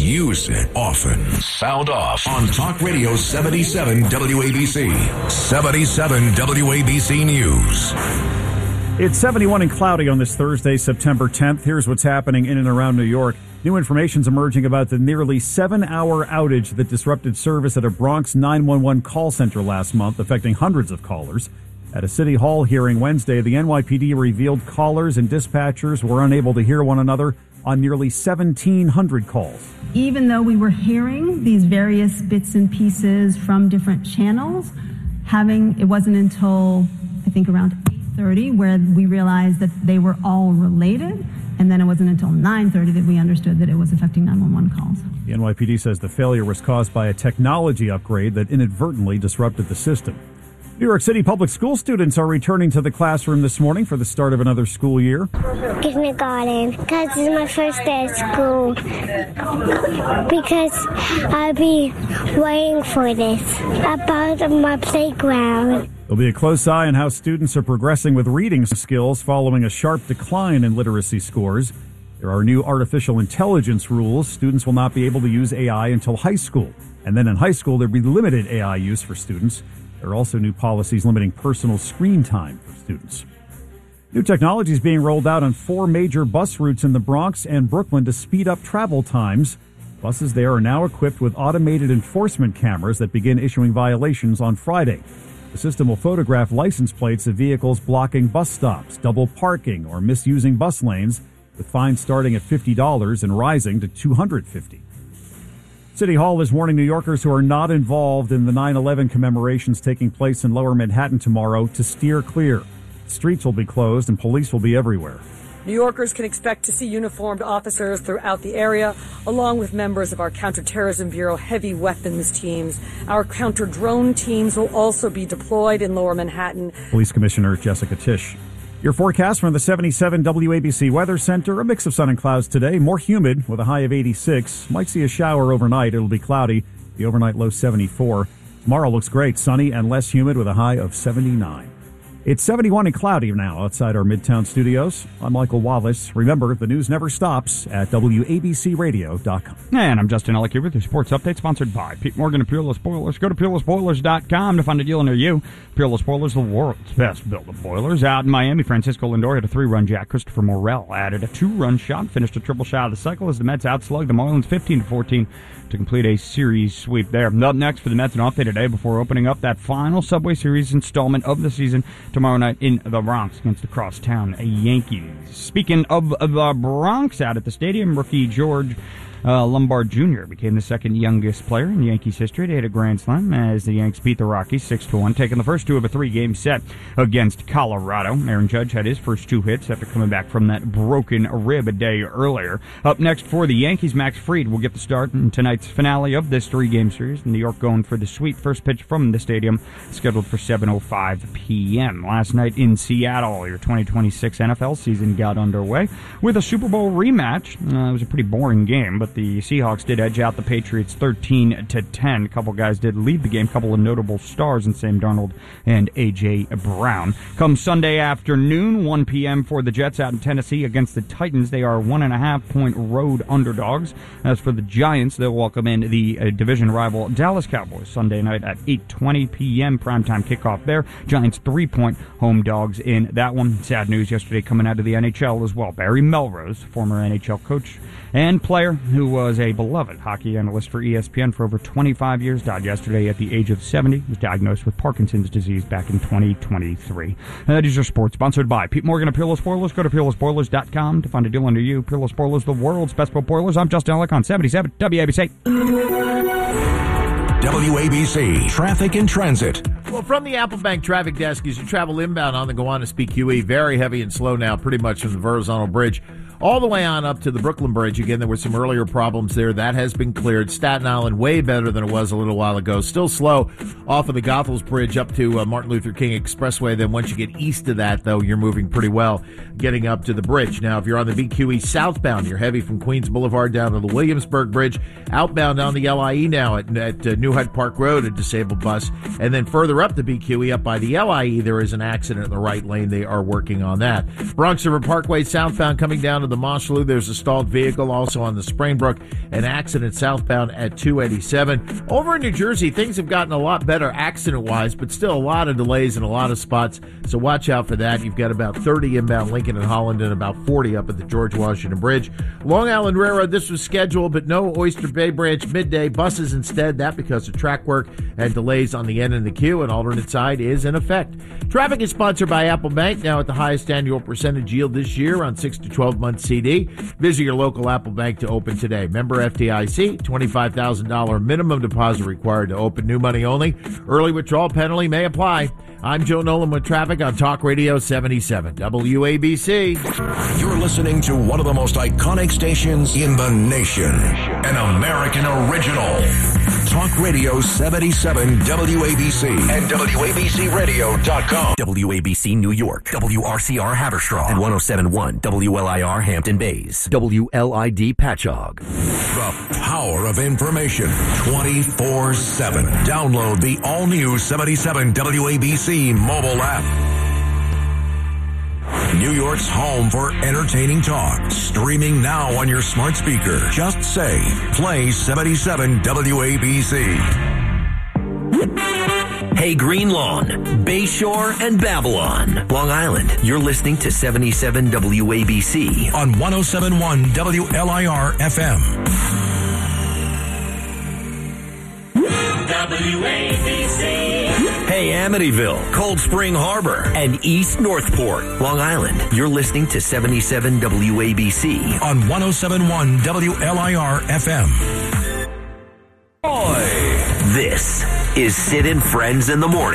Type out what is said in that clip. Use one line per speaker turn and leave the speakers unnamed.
use it often. Sound off on Talk Radio 77 WABC. 77 WABC News.
It's 71 and cloudy on this Thursday, September 10th. Here's what's happening in and around New York. New information's emerging about the nearly 7-hour outage that disrupted service at a Bronx 911 call center last month, affecting hundreds of callers. At a City Hall hearing Wednesday, the NYPD revealed callers and dispatchers were unable to hear one another on nearly 1,700 calls.
Even though we were hearing these various bits and pieces from different channels, it wasn't until, I think, around 8:30 where we realized that they were all related, and then it wasn't until 9:30 that we understood that it was affecting 911 calls.
The NYPD says the failure was caused by a technology upgrade that inadvertently disrupted the system. New York City public school students are returning to the classroom this morning for the start of another school year.
Kindergarten, because it's my first day at school. Because I'll be waiting for this about my playground.
There'll be a close eye on how students are progressing with reading skills following a sharp decline in literacy scores. There are new artificial intelligence rules. Students will not be able to use AI until high school. And then in high school, there'll be limited AI use for students. There are also new policies limiting personal screen time for students. New technology is being rolled out on 4 major bus routes in the Bronx and Brooklyn to speed up travel times. Buses there are now equipped with automated enforcement cameras that begin issuing violations on Friday. The system will photograph license plates of vehicles blocking bus stops, double parking, or misusing bus lanes, with fines starting at $50 and rising to $250. City Hall is warning New Yorkers who are not involved in the 9/11 commemorations taking place in Lower Manhattan tomorrow to steer clear. Streets will be closed and police will be everywhere.
New Yorkers can expect to see uniformed officers throughout the area, along with members of our Counterterrorism Bureau heavy weapons teams. Our counter-drone teams will also be deployed in Lower Manhattan.
Police Commissioner Jessica Tisch. Your forecast from the 77 WABC Weather Center, a mix of sun and clouds today, more humid with a high of 86. Might see a shower overnight. It'll be cloudy. The overnight low 74. Tomorrow looks great, sunny and less humid with a high of 79. It's 71 and cloudy now outside our Midtown studios. I'm Michael Wallace. Remember, the news never stops at WABCRadio.com.
And I'm Justin Ellick here with your sports update, sponsored by Pete Morgan and Peerless Boilers. Go to PeerlessBoilers.com to find a deal near you. Peerless Boilers, the world's best built of boilers. Out in Miami, Francisco Lindor hit a 3-run jack. Christopher Morel added a 2-run shot, finished a triple shot of the cycle as the Mets outslugged the Marlins 15-14 to complete a series sweep there. Up next for the Mets, an update today before opening up that final Subway Series installment of the season tomorrow night in the Bronx against the crosstown Yankees. Speaking of the Bronx, out at the stadium, rookie George Lombard Jr. became the second youngest player in Yankees history to hit a grand slam as the Yanks beat the Rockies 6-1, taking the first 2 of a 3-game set against Colorado. Aaron Judge had his first 2 hits after coming back from that broken rib a day earlier. Up next for the Yankees, Max Fried will get the start in tonight's finale of this 3-game series. New York going for the sweet first pitch from the stadium, scheduled for 7:05 p.m. Last night in Seattle, your 2026 NFL season got underway with a Super Bowl rematch. It was a pretty boring game, but the Seahawks did edge out the Patriots 13-10. A couple guys did lead the game, a couple of notable stars in Sam Darnold and A.J. Brown. Come Sunday afternoon, 1 p.m. for the Jets out in Tennessee against the Titans. They are 1.5-point road underdogs. As for the Giants, they'll welcome in the division rival Dallas Cowboys Sunday night at 8:20 p.m. Primetime kickoff there. Giants 3-point home dogs in that one. Sad news yesterday coming out of the NHL as well. Barry Melrose, former NHL coach and player who was a beloved hockey analyst for ESPN for over 25 years, died yesterday at the age of 70. He was diagnosed with Parkinson's disease back in 2023. And that is your sports, sponsored by Pete Morgan of Peerless Boilers. Go to PeerlessBoilers.com to find a deal under you. Peerless Boilers, the world's best built boilers. I'm Justin Ellick on 77 WABC.
WABC Traffic and Transit.
Well, from the Apple Bank traffic desk, as you travel inbound on the Gowanus PQE, very heavy and slow now, pretty much from the Verrazano Bridge all the way on up to the Brooklyn Bridge. Again, there were some earlier problems there. That has been cleared. Staten Island, way better than it was a little while ago. Still slow off of the Goethals Bridge up to Martin Luther King Expressway. Then once you get east of that, though, you're moving pretty well getting up to the bridge. Now, if you're on the BQE southbound, you're heavy from Queens Boulevard down to the Williamsburg Bridge. Outbound on the LIE now at New Hyde Park Road, a disabled bus. And then further up the BQE, up by the LIE, there is an accident in the right lane. They are working on that. Bronx River Parkway southbound coming down to of the Mosholu, there's a stalled vehicle. Also on the Springbrook, an accident southbound at 287. Over in New Jersey, things have gotten a lot better accident-wise, but still a lot of delays in a lot of spots, so watch out for that. You've got about 30 inbound Lincoln and Holland and about 40 up at the George Washington Bridge. Long Island Railroad, this was scheduled, but no Oyster Bay Branch midday buses instead. That because of track work and delays on the end and the queue. An alternate side is in effect. Traffic is sponsored by Apple Bank, now at the highest annual percentage yield this year on 6 to 12-month CD. Visit your local Apple Bank to open today. Member FDIC, $25,000 minimum deposit required to open. New money only. Early withdrawal penalty may apply. I'm Joe Nolan with traffic on Talk Radio 77 WABC.
You're listening to one of the most iconic stations in the nation. An American original. Talk Radio 77 WABC and WABCRadio.com.
WABC New York, WRCR Haverstraw, and 107.1 WLIR Hampton Bays, WLID Patchogue.
The power of information 24/7. Download the all-new 77 WABC mobile app. New York's home for entertaining talk. Streaming now on your smart speaker. Just say, play 77 WABC.
Hey, Green Lawn, Bayshore, and Babylon. Long Island, you're listening to 77 WABC
on 107.1 WLIR FM.
WABC. Hey, Amityville, Cold Spring Harbor, and East Northport, Long Island. You're listening to 77 WABC
on 107.1 WLIR FM.
This is Sid and Friends in the Morning.